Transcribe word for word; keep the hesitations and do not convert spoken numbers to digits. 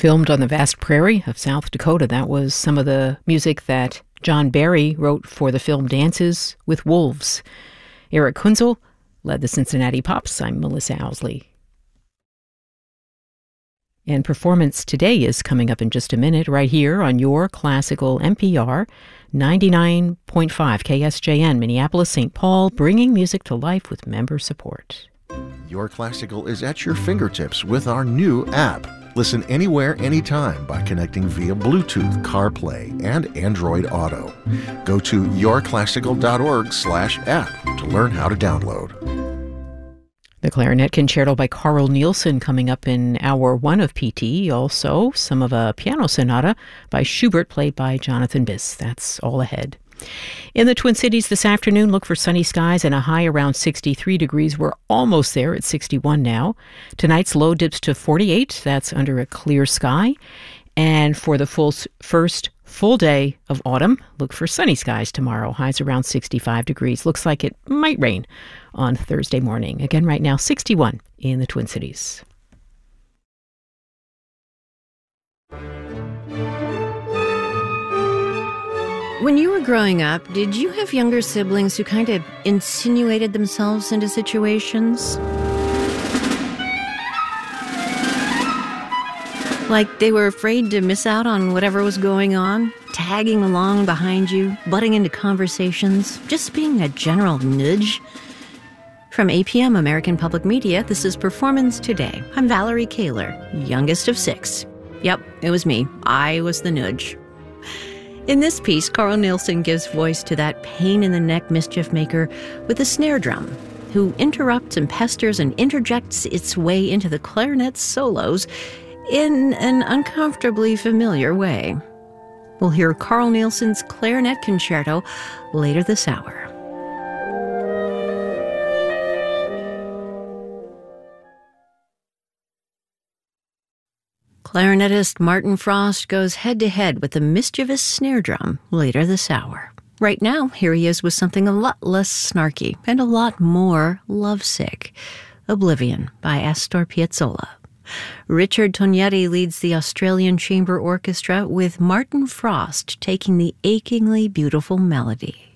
Filmed on the vast prairie of South Dakota, that was some of the music that John Barry wrote for the film Dances with Wolves. Eric Kunzel led the Cincinnati Pops. I'm Melissa Owsley. And Performance Today is coming up in just a minute right here on your classical N P R ninety-nine point five K S J N, Minneapolis, Saint Paul, bringing music to life with member support. Your Classical is at your fingertips with our new app. Listen anywhere, anytime by connecting via Bluetooth, CarPlay, and Android Auto. Go to yourclassical.org slash app to learn how to download. The Clarinet Concerto by Carl Nielsen coming up in hour one of P T. Also, some of a piano sonata by Schubert played by Jonathan Biss. That's all ahead. In the Twin Cities this afternoon, look for sunny skies and a high around sixty-three degrees. We're almost there at sixty-one now. Tonight's low dips to forty-eight. That's under a clear sky. And for the full first full day of autumn, look for sunny skies tomorrow. Highs around sixty-five degrees. Looks like it might rain on Thursday morning. Again, right now, sixty-one in the Twin Cities. When you were growing up, did you have younger siblings who kind of insinuated themselves into situations? Like they were afraid to miss out on whatever was going on, tagging along behind you, butting into conversations, just being a general nudge? From A P M American Public Media, this is Performance Today. I'm Valerie Kaler, youngest of six. Yep, it was me. I was the nudge. In this piece, Carl Nielsen gives voice to that pain-in-the-neck mischief maker with a snare drum, who interrupts and pesters and interjects its way into the clarinet solos in an uncomfortably familiar way. We'll hear Carl Nielsen's Clarinet Concerto later this hour. Clarinetist Martin Frost goes head-to-head with the mischievous snare drum later this hour. Right now, here he is with something a lot less snarky and a lot more lovesick. Oblivion by Astor Piazzolla. Richard Tognetti leads the Australian Chamber Orchestra with Martin Frost taking the achingly beautiful melody.